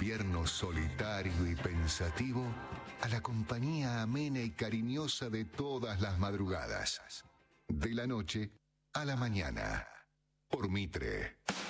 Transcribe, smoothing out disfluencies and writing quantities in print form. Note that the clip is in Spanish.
invierno solitario y pensativo a la compañía amena y cariñosa de todas las madrugadas. De la noche a la mañana. Por Mitre.